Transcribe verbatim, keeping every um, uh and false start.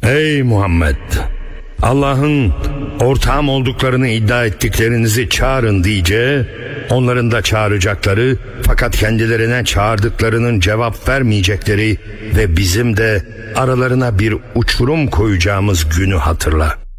Ey Muhammed! Allah'ın ortağım olduklarını iddia ettiklerinizi çağırın diyeceği, onların da çağıracakları fakat kendilerine çağırdıklarının cevap vermeyecekleri ve bizim de aralarına bir uçurum koyacağımız günü hatırla.